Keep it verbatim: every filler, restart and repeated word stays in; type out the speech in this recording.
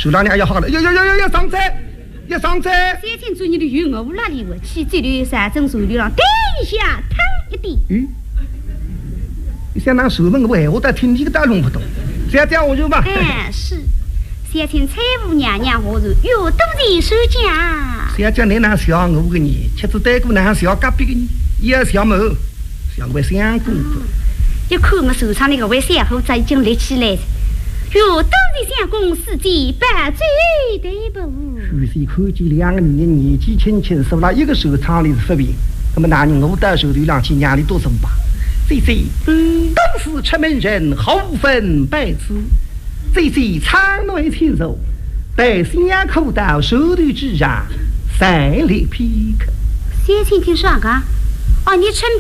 手上娘要好了，要要要要要上车，要上车。 三千做你的鱼我哪里我去这里山珍手里让等一下腾一点。 嗯，你想拿手门喂，我在听你个大弄不懂。这样这样我就吧。 哎，是。先请财务娘娘何如越多人收家？ 谁叫你那小我个你，妻子带过那小隔壁个你，一二小某，小为相公子。 一看我手上那个为三后仔已经立起来了，越多人相公司际百最对不？ 徐氏看见两个人的年纪轻轻，说了一个手厂里是发病，那么那人我到手头上去娘里多什么吧？这些嗯，都是出门人，毫无分白痴。这些场内禽兽，在相口到手头之上，三立片刻。 先请听说个，哦，你趁